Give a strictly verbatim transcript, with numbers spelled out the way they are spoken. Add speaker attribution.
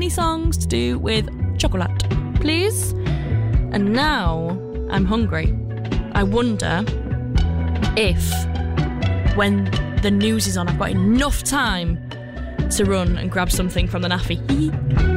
Speaker 1: any songs to do with chocolate, please? And now I'm hungry. I wonder if, when the news is on, I've got enough time to run and grab something from the naffy.